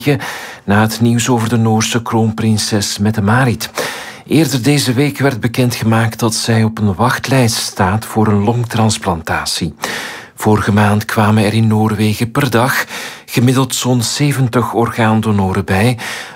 na het nieuws over de Noorse kroonprinses Mette-Marit. Eerder deze week werd bekendgemaakt dat zij op een wachtlijst staat voor een longtransplantatie. Vorige maand kwamen er in Noorwegen per dag gemiddeld zo'n 70 orgaandonoren bij,